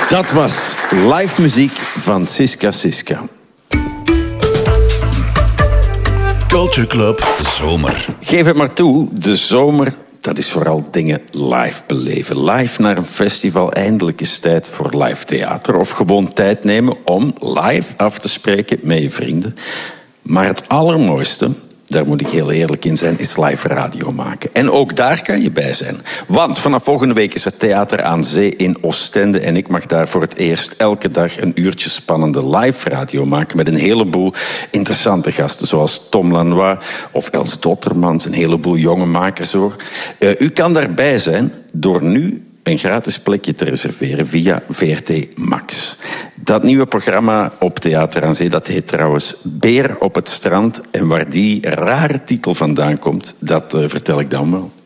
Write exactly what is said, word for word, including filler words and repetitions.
Dat was live muziek van Siska Siska. Culture Club Zomer. Geef het maar toe, de zomer, dat is vooral dingen live beleven. Live naar een festival, eindelijk is tijd voor live theater. Of gewoon tijd nemen om live af te spreken met je vrienden. Maar het allermooiste, daar moet ik heel eerlijk in zijn, is live radio maken. En ook daar kan je bij zijn. Want vanaf volgende week is het Theater aan Zee in Oostende. En ik mag daar voor het eerst elke dag een uurtje spannende live radio maken. Met een heleboel interessante gasten. Zoals Tom Lanois of Els Dottermans. Een heleboel jonge makers hoor. Uh, u kan daarbij zijn door nu een gratis plekje te reserveren via V R T Max. Dat nieuwe programma op Theater aan Zee, dat heet trouwens Beer op het strand. En waar die rare titel vandaan komt, dat uh, vertel ik dan wel.